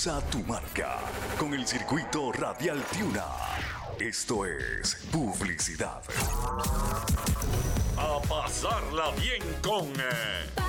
Impulsa tu marca con el circuito Radial Tiuna. Esto es publicidad. A pasarla bien con